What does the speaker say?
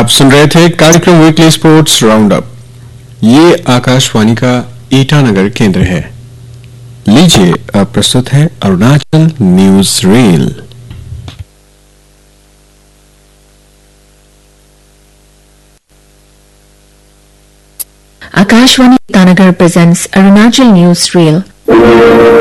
आप सुन रहे थे कार्यक्रम वीकली स्पोर्ट्स राउंड अप। ये आकाशवाणी का ईटानगर केंद्र है। लीजिए अब प्रस्तुत है Arunachal news reel. Akashvani Itanagar presents Arunachal news reel.